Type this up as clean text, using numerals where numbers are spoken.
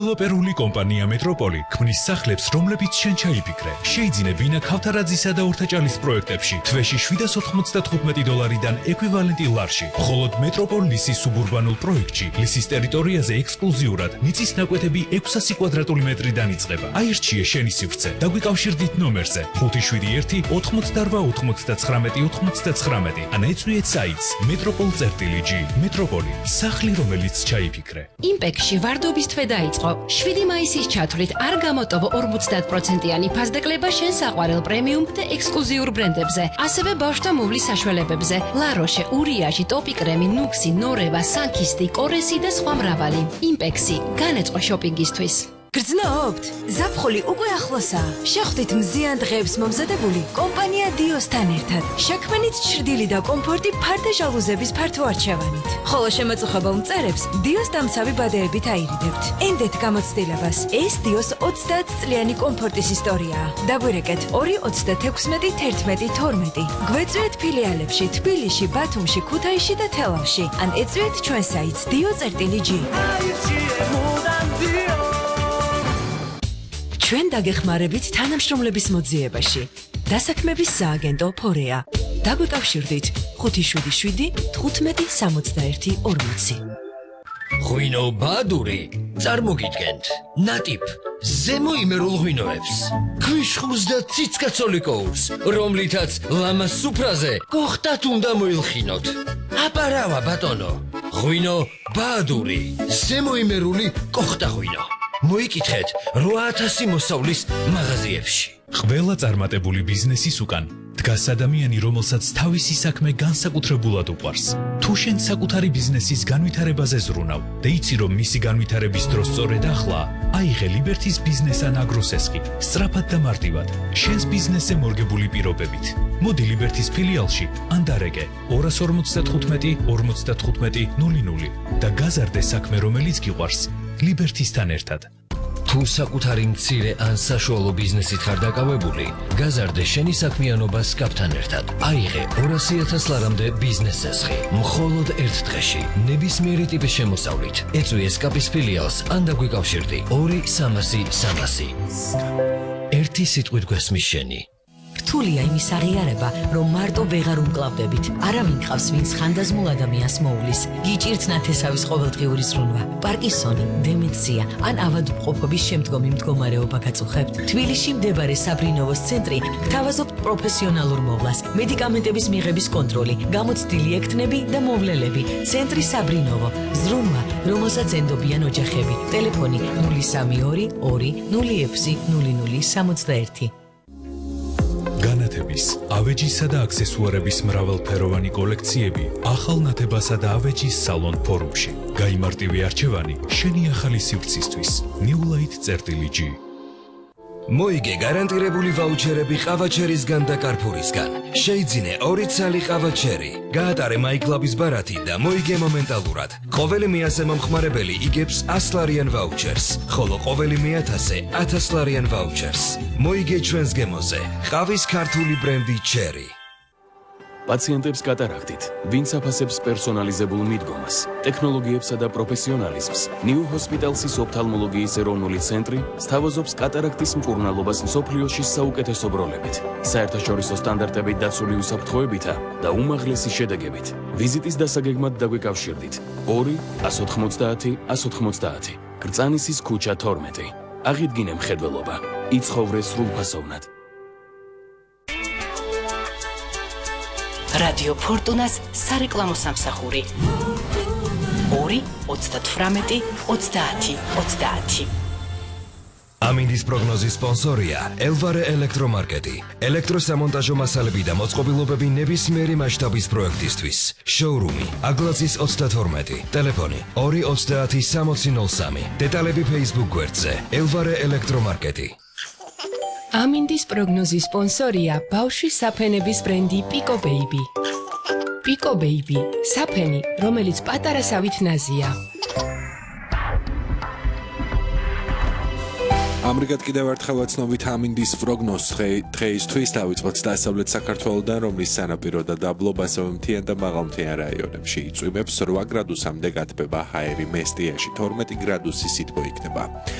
Developerული კომპანია მეტროპოლი ქმნის სახლებს, რომლებიც შენ ჩაიფიქრე. შეიძინე ბინა ქავთარაძისა და ორთაჭალის პროექტებში თვეში $795-დან ეკვივალენტი ლარში. მხოლოდ მეტროპოლ ლისის სუბურბანულ პროექტში ლისის ტერიტორიაზე ექსკლუზიურად მიწის ნაკვეთები 600 კვადრატული მეტრიდან იწყება. აირჩიე შენი სივრცე. დაგვიკავშირდით ნომერზე 578-99-99 ან ეწვიეთ საიტს metropol.g. მეტროპოლი, სახლი, რომელიც ჩაიფიქრე. იმპექში ვარდობის თვე დაიწყო. 7 მაისის ჩათვლით არ გამოტოვო 50%-იანი ფასდეკლება შენ საყვარელ პრემიუმ და ექსკლუზიურ ბრენდებზე, ასევე ბავშვთა მოვლის საშუალებებზე. ლაროშე, ურიაში, ტოპი კრემი, ნუქსი, ნორევა, სანქისტი, კორესი და სხვა მრავალი. იმპექსი, განეწყო შოპინგისთვის. გრძნობთ? ზაფხული უკვე ახლოსაა. შეხვდით მზიან დღეებს მომზადებული კომპანია დიოსთან ერთად. შექმნით ჩრდილი და კომფორტი ფარდა ჟალუზების ფართო არჩევანით. ხოლო შემაწუხებელ მწერებს დიოს დამცავი ბადეებით აირიდებთ. ენდეთ გამოცდილებას. ეს დიოს 30 წლიანი კომფორტის ისტორიაა. დაგვირეკეთ 2361112. გვეწვიეთ ფილიალებში თბილისში, ბათუმში, ქუთაისში და თელავში. ან ეწვიეთ ჩვენ საიტს dio.g. ჩვენ დაგეხმარებით თანამშრომლების მოძიებაში. დასაქმების სააგენტო ფორეა. დაგვიკავშირდით 577-1561-40. ღვინო ბადური, წარმოგიდგენთ, ნატიფ, ზემო იმერულ ღვინოებს, ქვიშხულს და ციცკაცოლიკოურს, რომლითაც ლამას სუფრაზე გოხტათ უნდა მოილხინოთ. აპარავა ბატონო, ღვინო ბადური, ზემო იმერული კოხტა ღვინო. მოიკითხეთ 8000 მოსავლის მაღაზიებში. ყველა წარმატებული ბიზნესის უკან დგას ადამიანი, რომელსაც თავისი საქმე განსაკუთრებულად უყვარს. თუ შენ საკუთარი ბიზნესის განვითარებაზე ზრუნავ და იცი, რომ მისი განვითარების დრო სწორედ ახლა, აიღე ლიბერთის ბიზნეს ან აგროსესხი, სწრაფად და მარტივად, შენს ბიზნესზე მორგებული პირობებით. მოდი ლიბერთის ფილიალში ან დარეკე 255-55-00 და გაზარდე საქმე, რომელიც გიყვარს, ლიბერთისთან ერთად. თუ საკუთარი მცირე ან საშუალო ბიზნესით ხარ დაკავებული, გაზარდე შენი საქმიანობა სკაპთან ერთად. აიღე 200,000 ლარამდე ბიზნეს ზესხი. მხოლოდ ერთ დღეში, ნებისმიერი ტიპის შემოსავლით. ეწვიე სკაპის ფილიალს ან დაგვიკავშირდი 2-300-300. ერთი სიტყვით გვესმის შენი. რთულია იმის აღიარება, რომ მარტო ვეღარ უმკლავდებით. არავინ ხავს, ვინც ხანდაზმულ ადამიანს მოუვლის. გიჭირთ ნათესავის ყოველდღიური ზრუნვა, პარკინსონი, დემენცია ან ავადმყოფობის შემდგომი მდგომარეობა გაწუხებთ. თბილისში მდებარე საბრინოვოს ცენტრი გთავაზობთ პროფესიონალურ მოვლას, მედიკამენტების მიღების კონტროლი, გამოცდილი ექთნები და მოვლელები. ცენტრი საბრინოვო, ზრუნვა, რომელსაც ენდობიან ოჯახები. ტელეფონი 032 2 06 0061. განათების, ავეჯისა და აქსესუარების მრავალფეროვანი კოლექციები ახალ ნათებასა და ავეჯის სალონ ფორუმში. გაიმარტივე არჩევანი შენი ახალი სივრცისთვის. newlight.g. მოიგე გარანტირებული ვაუჩერები ყავაჩერისგან და კარფურისგან. შეიძინე 2 ცალი ყავაჩერი. გაატარე MyClub-ის ბარათი და მოიგე მომენტალურად. ყოველი მე-100 მომხმარებელი იგებს 100 ლარიან ვაუჩერს, ხოლო ყოველი მე-1000 1000 ლარიან ვაუჩერს. მოიგე ჩვენს გემოზე. ყავის ქართული ბრენდი ჩერი. პაციენტებს კატარაქტით, ვინც აფასებს პერსონალიზებულ მიდგომას, ტექნოლოგიებსა და პროფესიონალიზმს, New Hospital-ის ოფთალმოლოგიის ეროვნული ცენტრი სთავაზობს კატარაქტის მკურნალობას მსოფლიოში საუკეთესო ბროლებით, საერთაშორისო სტანდარტებით დაცული უსაფრთხოებითა და უმაღლესი შედეგებით. ვიზიტის დასაგეგმად დაგვიკავშირდით 2-190-190, კრწანისის ქუჩა 12. აღიდგინე მხედველობა, იცხოვრე სრულფასოვნად. რადიო ფორტუნას სარეკლამო სამსახური 2-38-30-30. ამინდის პროგნოზის სპონსორია ელვარე ელექტრომარკეტი. ელექტროსამონტაჟო მასალები და მოწყობილობები ნებისმიერი მასშტაბის პროექტისთვის. შოურუმი აგლაცის 32. ტელეფონი 2-30-60-03. დეტალები Facebook გვერდზე ელვარე ელექტრომარკეტი. ამინდის პროგნოზის სპონსორია ბავშვის საფენების ბრენდი Pico Baby. Pico Baby, საფენი, რომელიც პატარა სავით ნაზია. ამრიგად კიდევ ერთხელ ვაცნობით ამინდის პროგნოზს დღეისთვის დავიწყოთ დასავლეთ საქართველოდან, რომლის სანაპირო და დაბლობ ასევე მთიან და მაღალმთიან რაიონებში იწვიმებს 8 გრადუსამდე გათბება ჰაერი მესტიაში 12 გრადუსი სითბო იქნება.